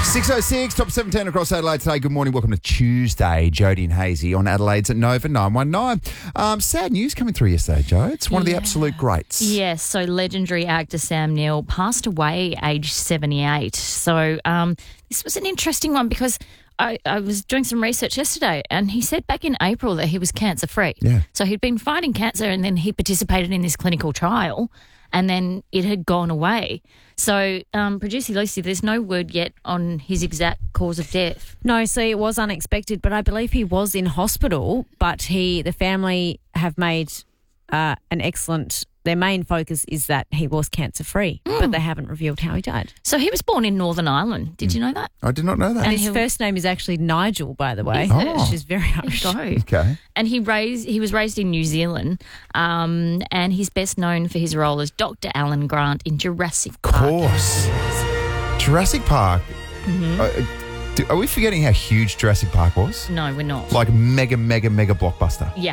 6:06, top 710 across Adelaide today. Good morning. Welcome to Tuesday. Jody and Hazy on Adelaide's at Nova 919. Sad news coming through yesterday, Joe. It's one of the absolute greats. Yes, so legendary actor Sam Neill passed away aged 78. So this was an interesting one because I was doing some research yesterday and he said back in April that he was cancer-free. Yeah. So he'd been fighting cancer and then he participated in this clinical trial and then it had gone away. So, producer Lucy, there's no word yet on his exact cause of death. No, see, it was unexpected, but I believe he was in hospital, but the family have made an excellent... Their main focus is that he was cancer-free, but they haven't revealed how he died. So he was born in Northern Ireland. Did you know that? I did not know that. And his first name is actually Nigel, by the way, which is very Irish. Okay. And he was raised in New Zealand, and he's best known for his role as Dr. Alan Grant in Jurassic Park. Of course. Jurassic Park. Are we forgetting how huge Jurassic Park was? No, we're not. Like mega blockbuster. Yeah.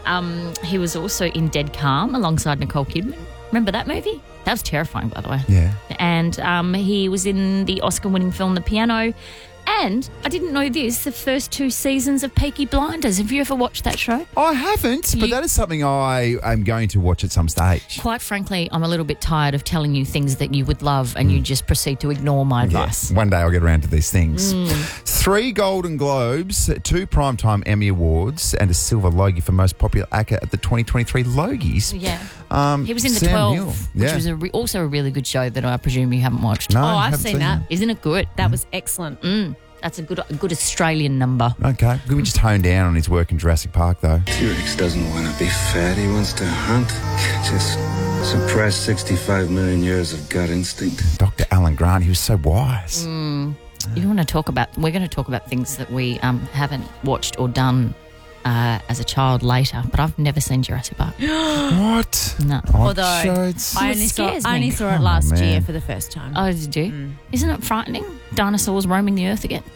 He was also in Dead Calm alongside Nicole Kidman. Remember that movie? That was terrifying, by the way. Yeah. And he was in the Oscar-winning film The Piano. And I didn't know this, the first 2 seasons of Peaky Blinders. Have you ever watched that show? I haven't, but that is something I am going to watch at some stage. Quite frankly, I'm a little bit tired of telling you things that you would love and you just proceed to ignore my advice. Yeah, one day I'll get around to these things. 3 Golden Globes, 2 Primetime Emmy Awards, and a Silver Logie for Most Popular Actor at the 2023 Logies. Yeah. He was in The Sam 12, Neill. which was also a really good show that I presume you haven't watched. No, I've haven't seen that. Isn't it good? That was excellent. That's a good Australian number. Okay. Could we just hone down on his work in Jurassic Park, though? T-Rex doesn't want to be fat. He wants to hunt. Just suppress 65 million years of gut instinct. Dr. Alan Grant, he was so wise. We're going to talk about things that we haven't watched or done as a child later, but I've never seen Jurassic Park. What? No. Although I only It scares saw me. it last man. year for the first time. Oh, did you? Isn't it frightening? Dinosaurs roaming the earth again?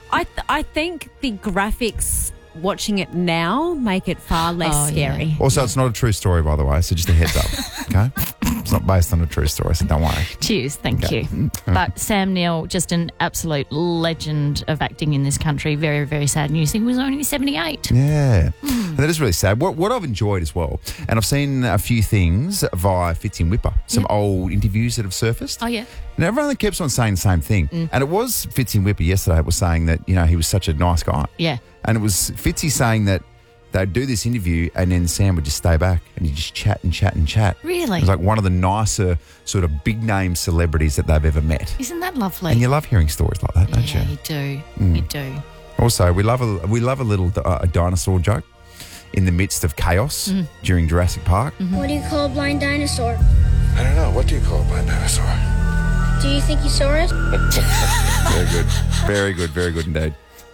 I think the graphics watching it now make it far less Oh, yeah. scary. Also, it's not a true story, by the way, so just a heads up, okay? It's not based on a true story, so don't worry. Cheers, thank you. But Sam Neill, just an absolute legend of acting in this country. Very, very sad news. He was only 78. Yeah. And that is really sad. What I've enjoyed as well, and I've seen a few things via Fitzy and Whipper, some old interviews that have surfaced. Oh, yeah. And everyone keeps on saying the same thing. And it was Fitzy and Whipper yesterday was saying that, he was such a nice guy. Yeah. And it was Fitzy saying that they'd do this interview and then Sam would just stay back and he'd just chat and chat and chat. Really? It was like one of the nicer sort of big-name celebrities that they've ever met. Isn't that lovely? And you love hearing stories like that, don't you? Yeah, you do. You do. Also, we love a little dinosaur joke in the midst of chaos during Jurassic Park. What do you call a blind dinosaur? I don't know. What do you call a blind dinosaur? Do you think you saw us? Very good. Very good. Very good indeed.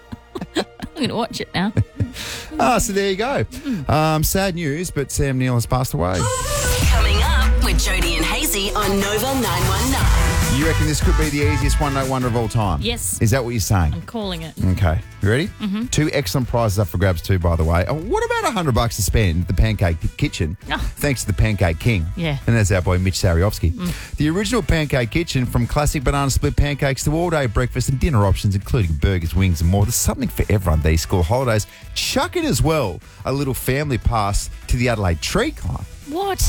I'm going to watch it now. So there you go. Sad news, but Sam Neill has passed away. Coming up with Jody and Hazy on Nova 919. You reckon this could be the easiest one-note wonder of all time? Yes. Is that what you're saying? I'm calling it. Okay. You ready? 2 excellent prizes up for grabs too, by the way. What about $100 to spend at the Pancake Kitchen? Oh. Thanks to the Pancake King. Yeah. And that's our boy Mitch Sariovsky. The original Pancake Kitchen, from classic banana split pancakes to all-day breakfast and dinner options, including burgers, wings and more. There's something for everyone these school holidays. Chuck in as well a little family pass to the Adelaide Tree Climb. What?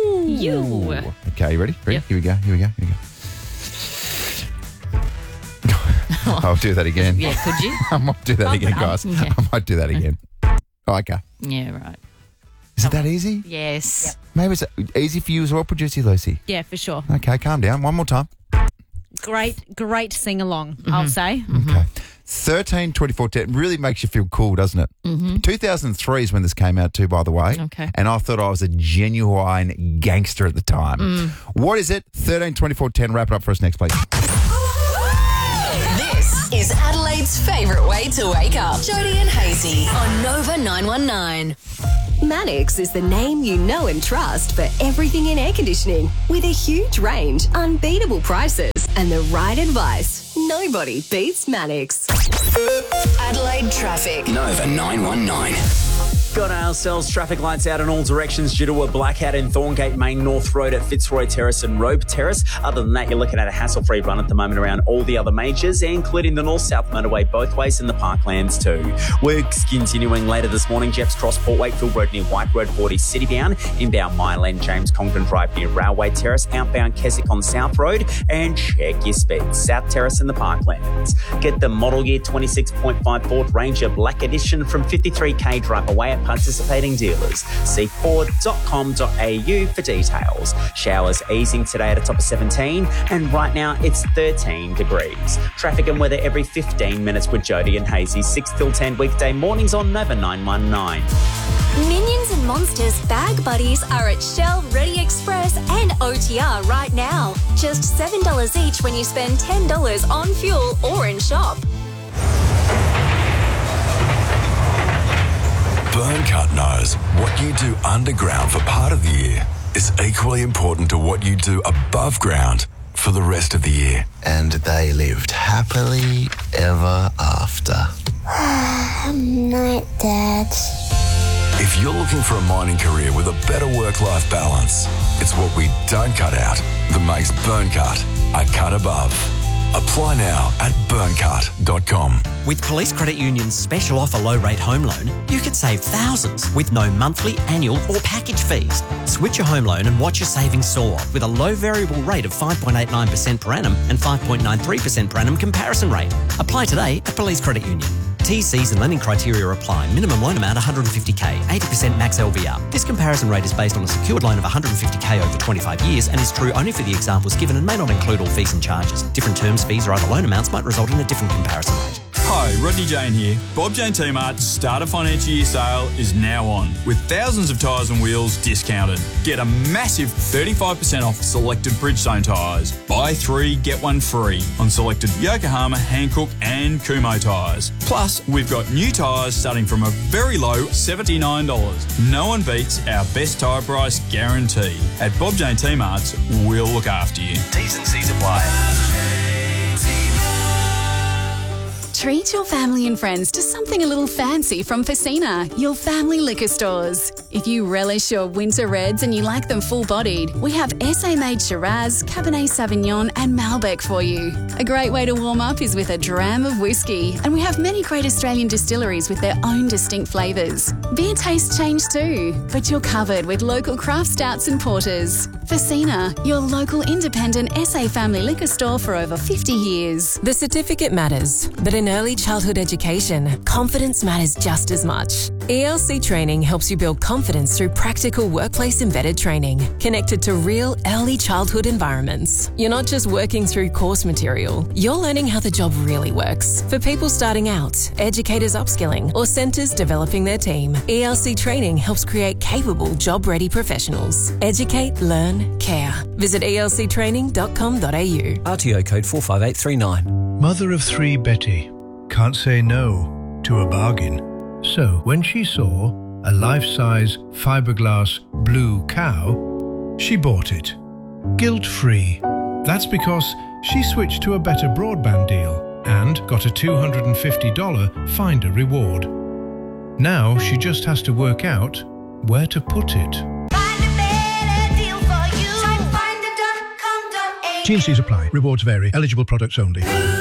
You. Okay, you ready? Yep. Here we go. I'll do that again. Yeah, could you? I might do that again, guys. Okay. I might do that again. Oh, okay. Yeah, right. Is it that easy? Yes. Maybe it's easy for you as well, producer Lucy. Yeah, for sure. Okay, calm down. One more time. Great sing-along, I'll say. Okay. 13, 24, 10 really makes you feel cool, doesn't it? 2003 is when this came out too, by the way. Okay. And I thought I was a genuine gangster at the time. What is it? 13, 24, 10. Wrap it up for us next, please. This is Adelaide's favourite way to wake up. Jody and Hazy on Nova 919. Mannix is the name you know and trust for everything in air conditioning. With a huge range, unbeatable prices, and the right advice, nobody beats Mannix. Adelaide traffic. Nova 919. got ourselves traffic lights out in all directions due to a blackout in Thorngate Main North Road at Fitzroy Terrace and Robe Terrace. Other than that, you're looking at a hassle-free run at the moment around all the other majors, including the North-South motorway both ways and the Parklands too. Works continuing later this morning. Jeffs Cross, Port Wakefield Road near White Road 40 citybound. Inbound Mile End, James Congdon Drive near Railway Terrace. Outbound Keswick on South Road. And check your speeds. South Terrace and the Parklands. Get the model year 26.5 Ford Ranger Black Edition from 53k drive away at participating dealers. See ford.com.au for details. Showers easing today at a top of 17 and right now it's 13 degrees. Traffic and weather every 15 minutes with Jody and Hazy, 6 till 10 weekday mornings on Nova 919. Minions and Monsters Bag Buddies are at Shell, Ready Express and OTR right now. Just $7 each when you spend $10 on fuel or in shop. Burncut knows what you do underground for part of the year is equally important to what you do above ground for the rest of the year. And they lived happily ever after. Night, Dad. If you're looking for a mining career with a better work-life balance, it's what we don't cut out that makes Burncut a cut above. Apply now at burncut.com. With Police Credit Union's special offer low-rate home loan, you could save thousands with no monthly, annual or package fees. Switch your home loan and watch your savings soar with a low variable rate of 5.89% per annum and 5.93% per annum comparison rate. Apply today at Police Credit Union. TCs and lending criteria apply. Minimum loan amount 150k, 80% max LVR. This comparison rate is based on a secured loan of 150k over 25 years and is true only for the examples given and may not include all fees and charges. Different terms, fees or other loan amounts might result in a different comparison rate. Hi, Rodney Jane here. Bob Jane T-Mart's Start a Financial Year sale is now on, with thousands of tyres and wheels discounted. Get a massive 35% off selected Bridgestone tyres. Buy 3, get 1 free on selected Yokohama, Hankook and Kumho tyres. Plus, we've got new tyres starting from a very low $79. No one beats our best tyre price guarantee. At Bob Jane T-Mart's, we'll look after you. T's and C's apply. Treat your family and friends to something a little fancy from Facina, your family liquor stores. If you relish your winter reds and you like them full-bodied, we have SA-made Shiraz, Cabernet Sauvignon and Malbec for you. A great way to warm up is with a dram of whiskey, and we have many great Australian distilleries with their own distinct flavours. Beer tastes change too, but you're covered with local craft stouts and porters. Facina, your local independent SA family liquor store for over 50 years. The certificate matters, but in early childhood education, confidence matters just as much. ELC Training helps you build confidence through practical workplace-embedded training, connected to real early childhood environments. You're not just working through course material, you're learning how the job really works. For people starting out, educators upskilling, or centres developing their team, ELC Training helps create capable, job-ready professionals. Educate, learn, care. Visit elctraining.com.au. RTO code 45839. Mother of 3 Betty can't say no to a bargain. So when she saw a life-size fiberglass blue cow, she bought it. Guilt-free. That's because she switched to a better broadband deal and got a $250 Finder reward. Now she just has to work out where to put it. T&Cs apply. Rewards vary. Eligible products only.